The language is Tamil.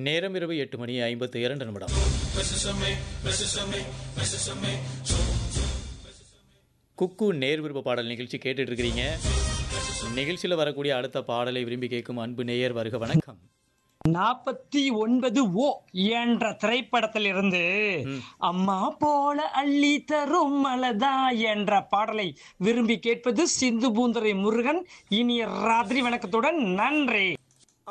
நேரம் இரவு 8:52. குக்கு நேர் விருப்ப பாடல் நிகழ்ச்சி கேட்டுட்டு இருக்கிறீங்க. நிகழ்ச்சியில் வரக்கூடிய அடுத்த பாடலை விரும்பி கேட்கும் அன்பு நேயர் வருக வணக்கம். 49 ஓ என்ற திரைப்படத்தில் இருந்து அம்மா போல அள்ளி தரும் மலதா என்ற பாடலை விரும்பி கேட்பது சிந்து பூந்தரை முருகன். இனிய ராத்திரி வணக்கத்துடன் நன்றி.